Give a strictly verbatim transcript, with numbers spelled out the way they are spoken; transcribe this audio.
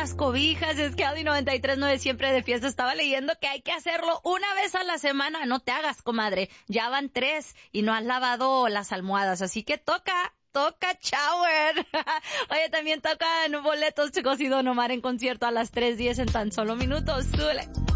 las cobijas. Es que Audi noventa y tres punto nueve siempre de fiesta. Estaba leyendo que hay que hacerlo una vez a la semana. No te hagas, comadre. Ya van tres y no has lavado las almohadas. Así que toca... Toca shower. Oye, también tocan boletos, chicos, y Don Omar en concierto a las tres diez en tan solo minutos. Súbele.